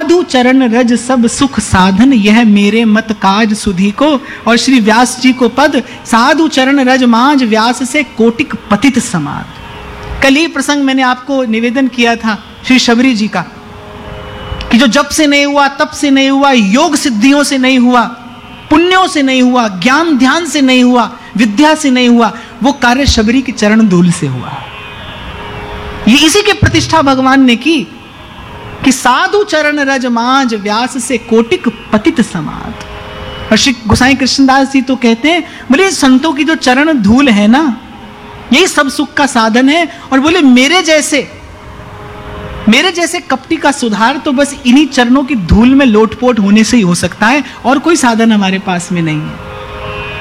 साधु चरण रज सब सुख साधन, यह मेरे मत काज सुधी को। और श्री व्यास जी को पद, साधु चरण रज मांझ व्यास से कोटिक पतित समाद। कल ही प्रसंग मैंने आपको निवेदन किया था श्री शबरी जी का, कि जो जप से नहीं हुआ, तप से नहीं हुआ, योग सिद्धियों से नहीं हुआ, पुण्यों से नहीं हुआ, ज्ञान ध्यान से नहीं हुआ, विद्या से नहीं हुआ, वो कार्य शबरी के चरण धूल से हुआ। ये इसी की प्रतिष्ठा भगवान ने की कि साधु चरण रज मांझ व्यास से कोटिक पतित समाद। और श्री गोसाई कृष्णदास जी तो कहते हैं, बोले संतों की जो चरण धूल है ना, यही सब सुख का साधन है। और बोले मेरे जैसे कपटी का सुधार तो बस इन्हीं चरणों की धूल में लोटपोट होने से ही हो सकता है, और कोई साधन हमारे पास में नहीं है।